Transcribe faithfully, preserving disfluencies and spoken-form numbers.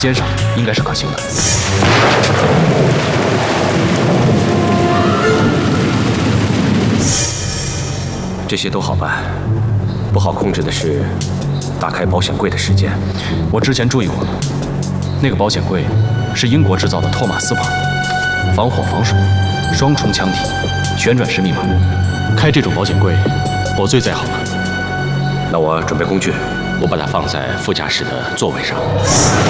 肩上应该是可行的。这些都好办，不好控制的是打开保险柜的时间。我之前注意过了，那个保险柜是英国制造的托马斯牌，防火防水，双重腔体，旋转式密码。开这种保险柜，我最在行了。那我准备工具，我把它放在副驾驶的座位上。